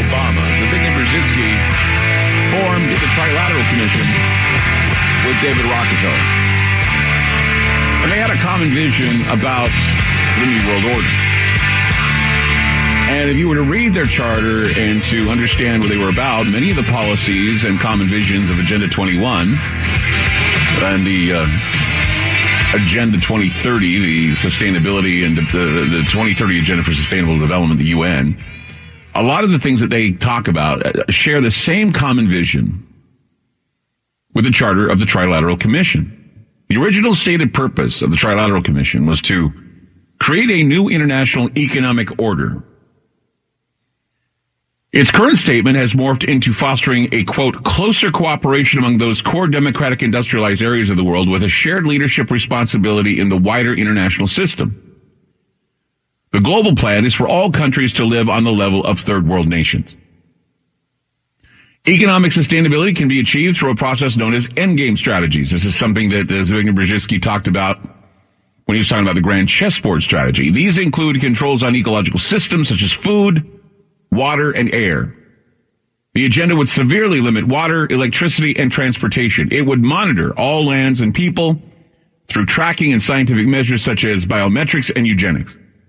Obama. Zbigniew Brzezinski formed the Trilateral Commission with David Rockefeller. And they had a common vision about the New World Order. And if you were to read their charter and to understand what they were about, many of the policies and common visions of Agenda 21 and the Agenda 2030, the sustainability and the 2030 Agenda for Sustainable Development, the UN, a lot of the things that they talk about share the same common vision with the charter of the Trilateral Commission. The original stated purpose of the Trilateral Commission was to create a new international economic order. Its current statement has morphed into fostering a, quote, closer cooperation among those core democratic industrialized areas of the world with a shared leadership responsibility in the wider international system. The global plan is for all countries to live on the level of third world nations. Economic sustainability can be achieved through a process known as endgame strategies. This is something that Zbigniew Brzezinski talked about when he was talking about the grand chessboard strategy. These include controls on ecological systems such as food, water, and air. The agenda would severely limit water, electricity, and transportation. It would monitor all lands and people through tracking and scientific measures such as biometrics and eugenics.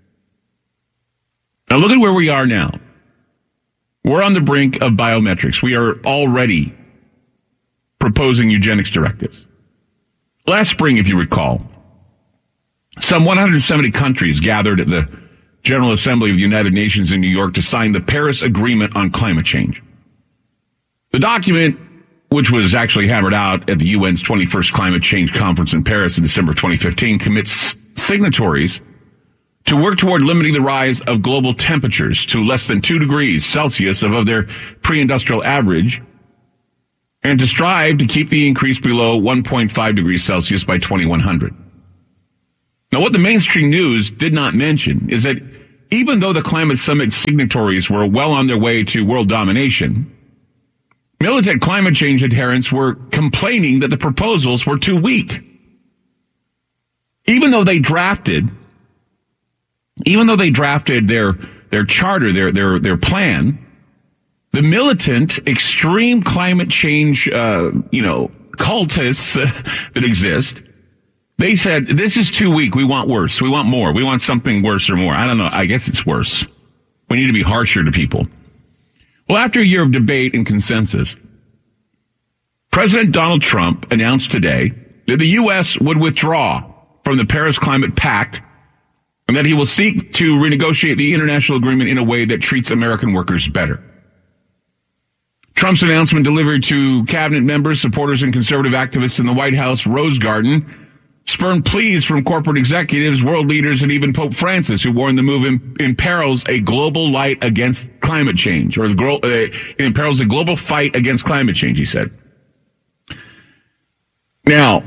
Now look at where we are now. We're on the brink of biometrics. We are already proposing eugenics directives. Last spring, if you recall, some 170 countries gathered at the General Assembly of the United Nations in New York to sign the Paris Agreement on Climate Change. The document, which was actually hammered out at the UN's 21st Climate Change Conference in Paris in December 2015, commits signatories to work toward limiting the rise of global temperatures to less than 2 degrees Celsius above their pre-industrial average, and to strive to keep the increase below 1.5 degrees Celsius by 2100. Now, what the mainstream news did not mention is that even though the climate summit signatories were well on their way to world domination, militant climate change adherents were complaining that the proposals were too weak. Even though they drafted their charter, their plan, the militant extreme climate change, cultists that exist, they said, this is too weak. We want worse. We want more. We want something worse or more. I don't know. I guess it's worse. We need to be harsher to people. Well, after a year of debate and consensus, President Donald Trump announced today that the U.S. would withdraw from the Paris Climate Pact and that he will seek to renegotiate the international agreement in a way that treats American workers better. Trump's announcement delivered to cabinet members, supporters, and conservative activists in the White House Rose Garden spurned pleas from corporate executives, world leaders, and even Pope Francis, who warned the move imperils a global light against climate change, or it imperils a global fight against climate change, he said. Now,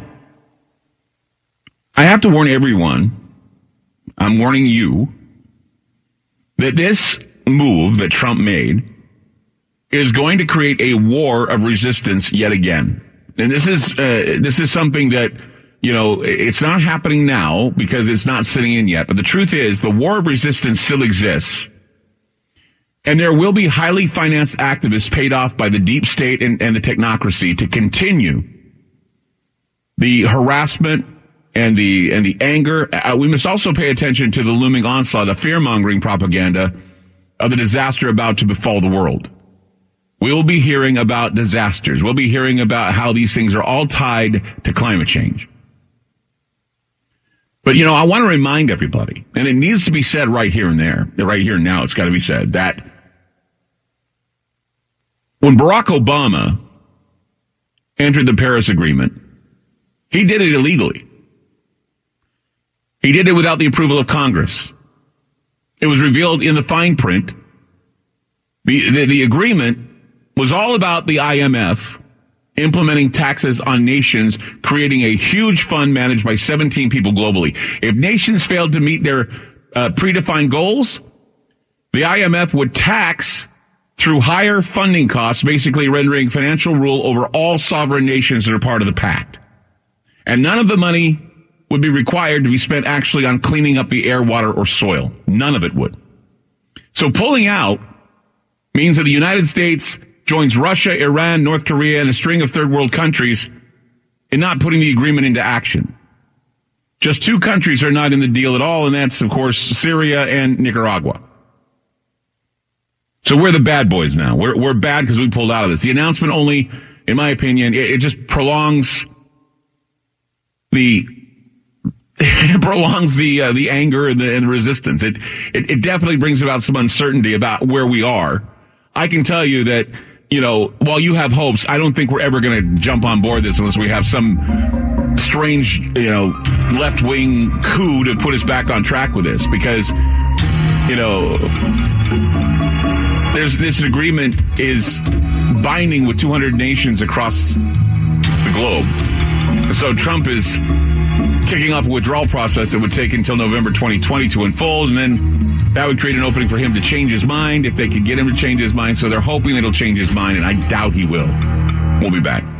I have to warn everyone, I'm warning you, that this move that Trump made is going to create a war of resistance yet again. And this is something that, it's not happening now because it's not sitting in yet. But the truth is, the war of resistance still exists. And there will be highly financed activists paid off by the deep state and the technocracy to continue the harassment and the anger. We must also pay attention to the looming onslaught of fear-mongering propaganda of the disaster about to befall the world. We will be hearing about disasters. We'll be hearing about how these things are all tied to climate change. But, I want to remind everybody, and it needs to be said right here and there, right here and now, it's got to be said, that when Barack Obama entered the Paris Agreement, he did it illegally. He did it without the approval of Congress. It was revealed in the fine print. The agreement was all about the IMF implementing taxes on nations, creating a huge fund managed by 17 people globally. If nations failed to meet their predefined goals, the IMF would tax through higher funding costs, basically rendering financial rule over all sovereign nations that are part of the pact. And none of the money would be required to be spent actually on cleaning up the air, water, or soil. None of it would. So pulling out means that the United States joins Russia, Iran, North Korea, and a string of third world countries in not putting the agreement into action. Just 2 countries are not in the deal at all, and that's, of course, Syria and Nicaragua. So we're the bad boys now. We're bad because we pulled out of this. The announcement only, in my opinion, it just prolongs the anger and the resistance. It definitely brings about some uncertainty about where we are. I can tell you that, while you have hopes, I don't think we're ever going to jump on board this unless we have some strange, left-wing coup to put us back on track with this, because, this agreement is binding with 200 nations across the globe. So Trump is kicking off a withdrawal process that would take until November 2020 to unfold, and then that would create an opening for him to change his mind if they could get him to change his mind. So they're hoping it'll change his mind, and I doubt he will. We'll be back.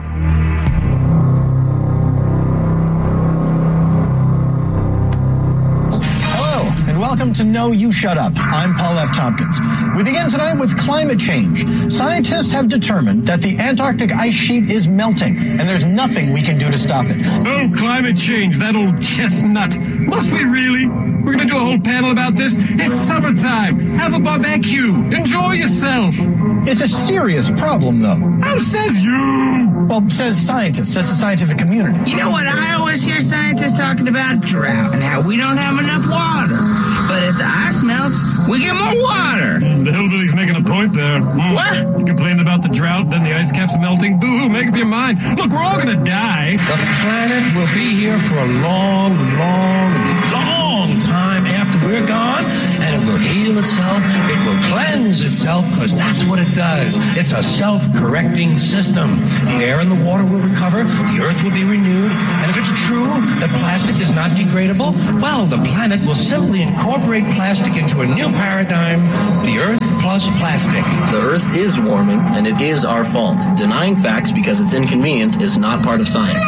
Welcome to No, You Shut Up. I'm Paul F. Tompkins. We begin tonight with climate change. Scientists have determined that the Antarctic ice sheet is melting, and there's nothing we can do to stop it. Oh, climate change, that old chestnut. Must we really? We're going to do a whole panel about this? It's summertime. Have a barbecue. Enjoy yourself. It's a serious problem, though. How says you? Well, says scientists, says the scientific community. You know what I always hear scientists talking about? Drought and how we don't have enough water. But if the ice melts, we get more water. The hillbilly's making a point there. What? You complaining about the drought, then the ice cap's melting. Boo, make up your mind. Look, we're all going to die. The planet will be here for a long, long, long time after we're gone, and it will heal itself. It will cleanse itself, because that's what it does. It's a self-correcting system. The air and the water will recover. The earth will be renewed. And if it's true that plastic is not degradable, well, the planet will simply incorporate plastic into a new paradigm, the earth plus plastic. The earth is warming, and it is our fault. Denying facts because it's inconvenient is not part of science.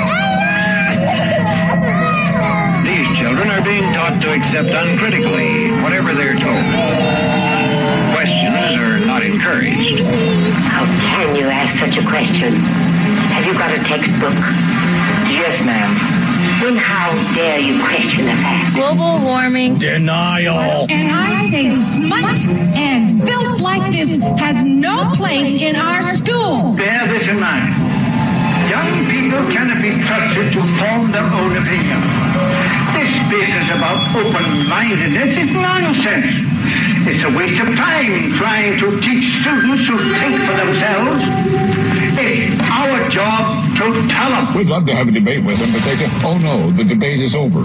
These children are being taught to accept uncritically whatever they're told. Questions are not encouraged. How can you ask such a question? Have you got a textbook? Yes, ma'am. Then how dare you question the facts? Global warming. Denial. And I say smut and filth like this has no place in our schools. Bear this in mind. Young people cannot be trusted to form their own opinion. This business about open-mindedness is nonsense. It's a waste of time trying to teach students to think for themselves. It's our job to tell them. We'd love to have a debate with them, but they say, oh no, the debate is over.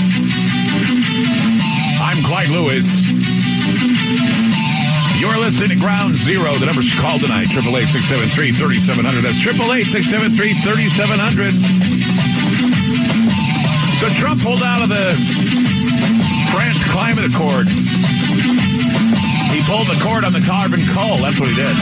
I'm Clyde Lewis. You're listening to Ground Zero. The number's called tonight, 888-673-3700. That's 888-673-3700. So Trump pulled out of the France Climate Accord. He pulled the cord on the carbon coal. That's what he did.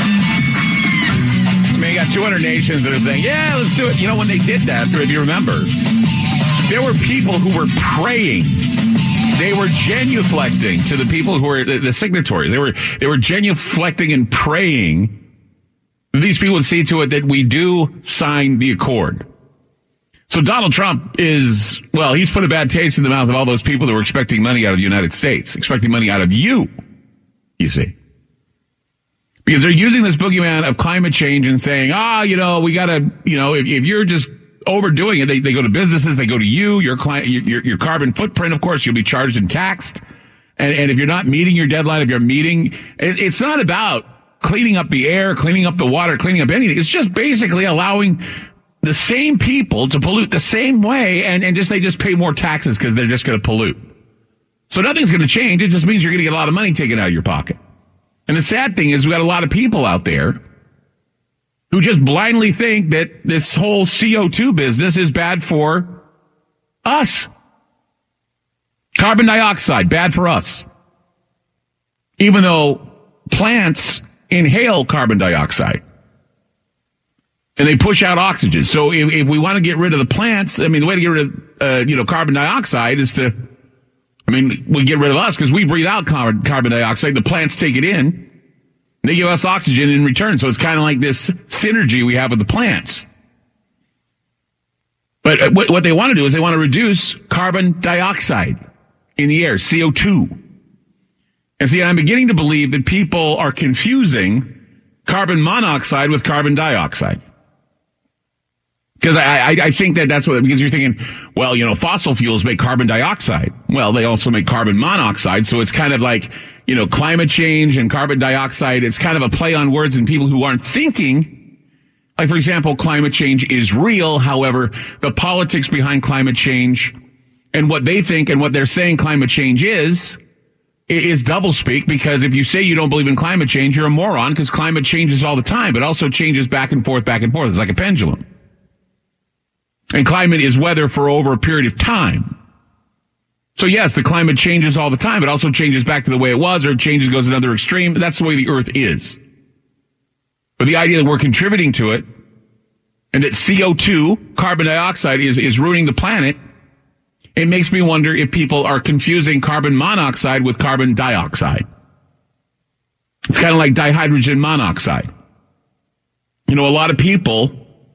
I mean, you got 200 nations that are saying, yeah, let's do it. You know, when they did that, if you remember, there were people who were praying. They were genuflecting to the people who were the signatories. They were genuflecting and praying. These people would see to it that we do sign the accord. So Donald Trump is, well, he's put a bad taste in the mouth of all those people that were expecting money out of the United States, expecting money out of you see. Because they're using this boogeyman of climate change and saying, we got to, if you're just overdoing it, they go to businesses, they go to you, your carbon footprint, of course, you'll be charged and taxed. And if you're not meeting your deadline, if you're meeting, it's not about cleaning up the air, cleaning up the water, cleaning up anything. It's just basically allowing the same people to pollute the same way and they just pay more taxes because they're just going to pollute. So nothing's going to change. It just means you're going to get a lot of money taken out of your pocket. And the sad thing is we got a lot of people out there who just blindly think that this whole CO2 business is bad for us. Carbon dioxide, bad for us. Even though plants inhale carbon dioxide and they push out oxygen. So if we want to get rid of the plants, the way to get rid of, carbon dioxide is to, we get rid of us because we breathe out carbon dioxide. The plants take it in. They give us oxygen in return. So it's kind of like this synergy we have with the plants. But what they want to do is they want to reduce carbon dioxide in the air, CO2. And see, I'm beginning to believe that people are confusing carbon monoxide with carbon dioxide. Because I think that's what, because you're thinking, well, fossil fuels make carbon dioxide. Well, they also make carbon monoxide. So it's kind of like, climate change and carbon dioxide. It's kind of a play on words, and people who aren't thinking, like, for example, climate change is real. However, the politics behind climate change and what they think and what they're saying climate change is doublespeak, because if you say you don't believe in climate change, you're a moron, because climate changes all the time, but also changes back and forth, back and forth. It's like a pendulum. And climate is weather for over a period of time. So yes, the climate changes all the time, but also changes back to the way it was, or it changes, goes another extreme. That's the way the earth is. But the idea that we're contributing to it, and that CO2, carbon dioxide, is ruining the planet, it makes me wonder if people are confusing carbon monoxide with carbon dioxide. It's kind of like dihydrogen monoxide. A lot of people,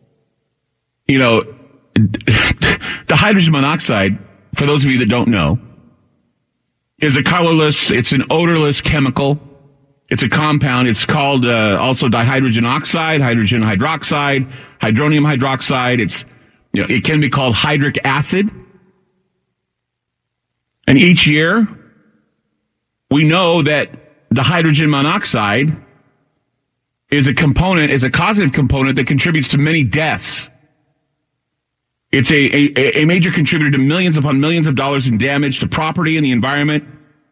the hydrogen monoxide, for those of you that don't know, is a colorless, it's an odorless chemical. It's a compound. It's called also dihydrogen oxide, hydrogen hydroxide, hydronium hydroxide. It can be called hydric acid. And each year, we know that the hydrogen monoxide is a causative component that contributes to many deaths. It's a major contributor to millions upon millions of dollars in damage to property and the environment.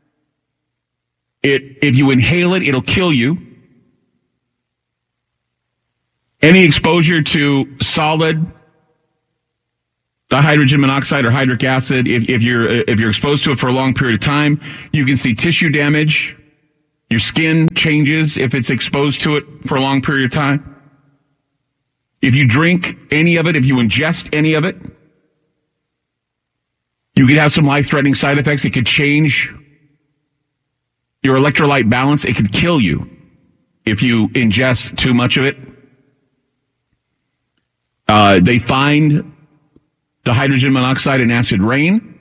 If you inhale it, it'll kill you. Any exposure to solid dihydrogen monoxide or hydric acid, if you're exposed to it for a long period of time, you can see tissue damage. Your skin changes if it's exposed to it for a long period of time. If you drink any of it, if you ingest any of it, you could have some life-threatening side effects. It could change your electrolyte balance. It could kill you if you ingest too much of it. They find the hydrogen monoxide in acid rain.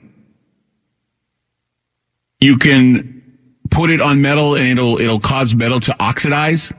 You can put it on metal and it'll cause metal to oxidize.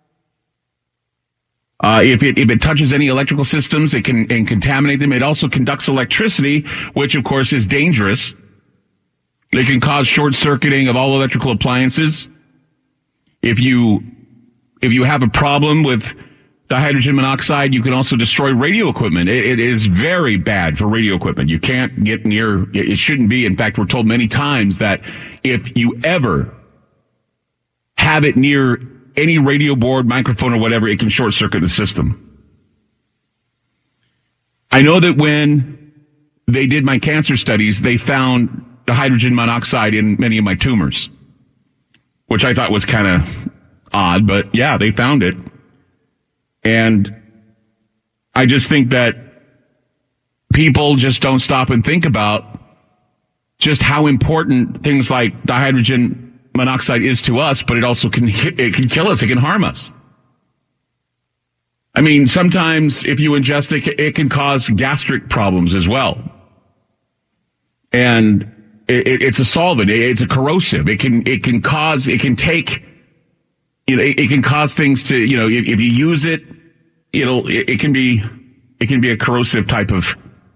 If it touches any electrical systems, it can contaminate them. It also conducts electricity, which of course is dangerous. It can cause short circuiting of all electrical appliances. If you have a problem with the hydrogen monoxide, you can also destroy radio equipment. It is very bad for radio equipment. You can't get near, it shouldn't be. In fact, we're told many times that if you ever have it near any radio board, microphone, or whatever, it can short circuit the system. I know that when they did my cancer studies, they found the hydrogen monoxide in many of my tumors, which I thought was kind of odd, but yeah, they found it. And I just think that people just don't stop and think about just how important things like dihydrogen monoxide is to us, but it also can kill us. It can harm us. I mean, sometimes if you ingest it, it can cause gastric problems as well. And it's a solvent. It's a corrosive. It can cause things to, if you use it, it can be a corrosive type of,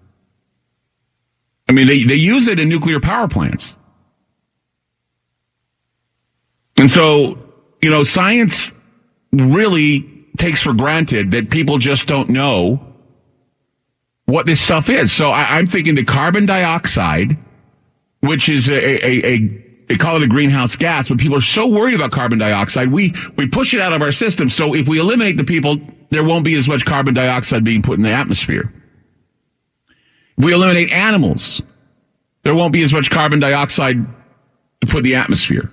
they use it in nuclear power plants. And so, science really takes for granted that people just don't know what this stuff is. So I'm thinking the carbon dioxide, which is they call it a greenhouse gas, but people are so worried about carbon dioxide, we push it out of our system. So if we eliminate the people, there won't be as much carbon dioxide being put in the atmosphere. If we eliminate animals, there won't be as much carbon dioxide to put in the atmosphere.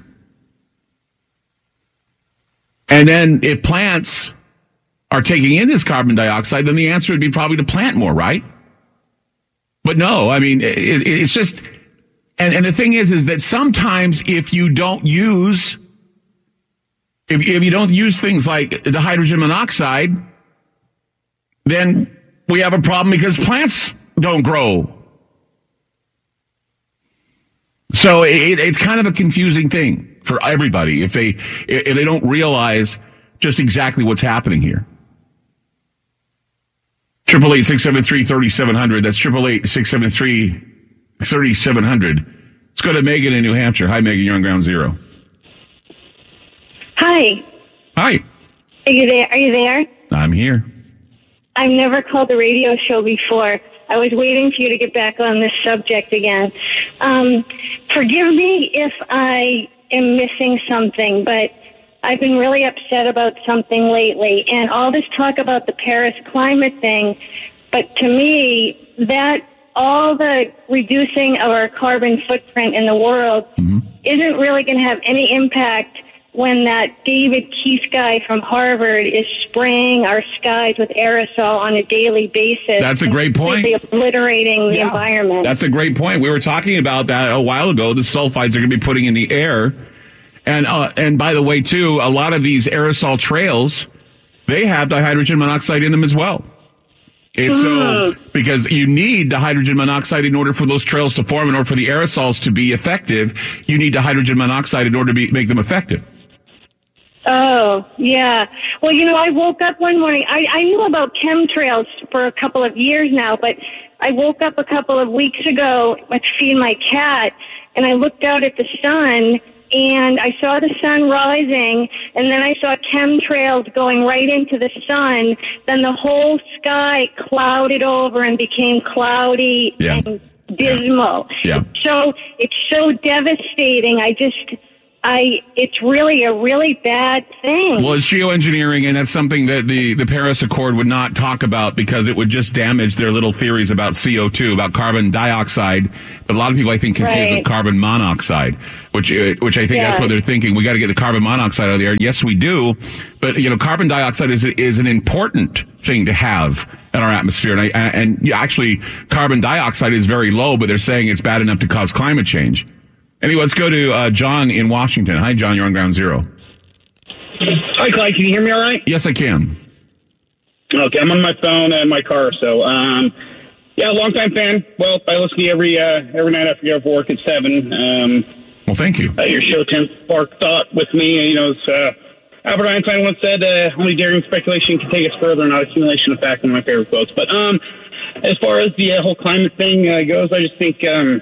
And then if plants are taking in this carbon dioxide, then the answer would be probably to plant more, right? But no, it's just, and the thing is that sometimes if you don't use If you don't use things like the hydrogen monoxide, then we have a problem because plants don't grow. So it's kind of a confusing thing for everybody if they don't realize just exactly what's happening here. 888-673-3700. That's 888-673-3700. Let's go to Megan in New Hampshire. Hi, Megan. You're on Ground Zero. Hi. Hi. Are you there? I'm here. I've never called the radio show before. I was waiting for you to get back on this subject again. Forgive me if I am missing something, but I've been really upset about something lately. And all this talk about the Paris climate thing, but to me, that all the reducing of our carbon footprint in the world isn't really going to have any impact when that David Keith guy from Harvard is spraying our skies with aerosol on a daily basis. That's a great point. Obliterating the environment. That's a great point. We were talking about that a while ago. The sulfides are going to be putting in the air. And by the way, too, a lot of these aerosol trails, they have dihydrogen monoxide in them as well. It's so because you need the hydrogen monoxide in order for those trails to form, in order for the aerosols to be effective. You need the hydrogen monoxide in order to make them effective. Oh, yeah. Well, I woke up one morning. I knew about chemtrails for a couple of years now, but I woke up a couple of weeks ago to feed my cat, and I looked out at the sun, and I saw the sun rising, and then I saw chemtrails going right into the sun. Then the whole sky clouded over and became cloudy and dismal. Yeah. So it's so devastating. It's really a really bad thing. Well, it's geoengineering, and that's something that the Paris Accord would not talk about because it would just damage their little theories about CO2, about carbon dioxide. But a lot of people, I think, confuse with carbon monoxide, which I think that's what they're thinking. We got to get the carbon monoxide out of the air. Yes, we do. But, carbon dioxide is an important thing to have in our atmosphere. And actually, carbon dioxide is very low, but they're saying it's bad enough to cause climate change. Anyway, let's go to John in Washington. Hi, John. You're on Ground Zero. Hi, Clyde. Can you hear me all right? Yes, I can. Okay, I'm on my phone and my car. So, long-time fan. Well, I listen to you every night after I get off work at 7. Well, thank you. Your show tends to spark thought with me. Albert Einstein once said, only daring speculation can take us further, not accumulation of fact, one of my favorite quotes. But as far as the whole climate thing goes, I just think...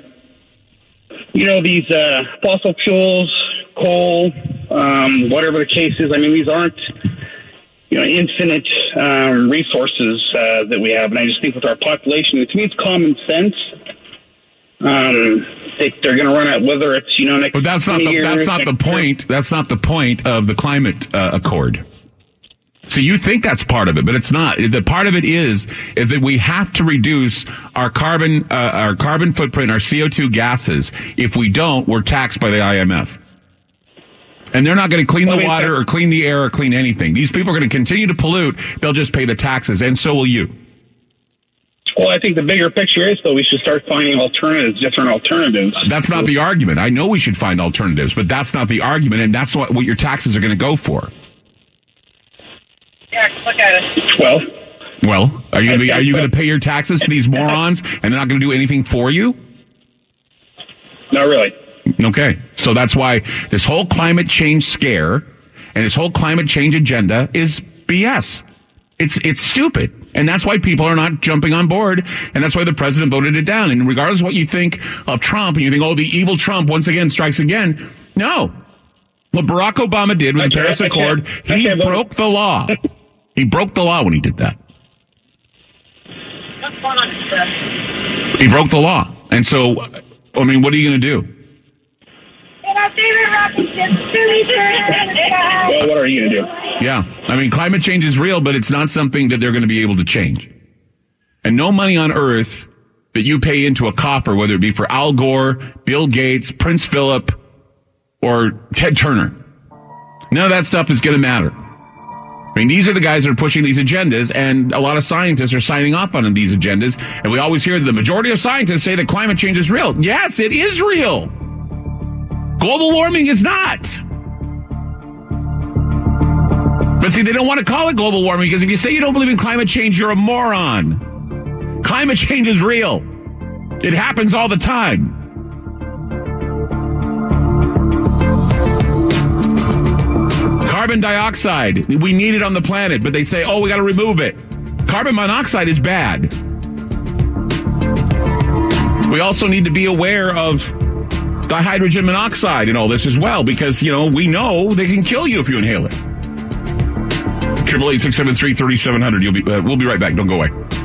these fossil fuels, coal, whatever the case is, these aren't, infinite resources that we have. And I just think with our population, to me, it's common sense. They're going to run out, whether it's, next But that's not the point. That's not the point of the climate accord. So you think that's part of it, but it's not. The part of it is that we have to reduce our carbon footprint, our CO2 gases. If we don't, we're taxed by the IMF. And they're not going to clean the water or clean the air or clean anything. These people are going to continue to pollute. They'll just pay the taxes, and so will you. Well, I think the bigger picture is, though, we should start finding different alternatives. That's not the argument. I know we should find alternatives, but that's not the argument, and that's what your taxes are going to go for. Yeah, look at it. Well, are you going to pay your taxes to these morons, and they're not going to do anything for you? Not really. Okay, so that's why this whole climate change scare and this whole climate change agenda is BS. It's stupid, and that's why people are not jumping on board, and that's why the president voted it down. And regardless of what you think of Trump, and you think, the evil Trump once again strikes again, no. What Barack Obama did with the Paris Accord, he broke the law. He broke the law when he did that. He broke the law. And so, what are you going to do? Well, what are you going to do? Yeah. Climate change is real, but it's not something that they're going to be able to change. And no money on earth that you pay into a coffer, whether it be for Al Gore, Bill Gates, Prince Philip, or Ted Turner, none of that stuff is going to matter. These are the guys that are pushing these agendas, and a lot of scientists are signing off on these agendas. And we always hear the majority of scientists say that climate change is real. Yes, it is real. Global warming is not. But see, they don't want to call it global warming because if you say you don't believe in climate change, you're a moron. Climate change is real. It happens all the time. Carbon dioxide, we need it on the planet, but they say, oh, we got to remove it. Carbon monoxide is bad. We also need to be aware of dihydrogen monoxide and all this as well, because, we know they can kill you if you inhale it. 888-673-3700. We'll be right back. Don't go away.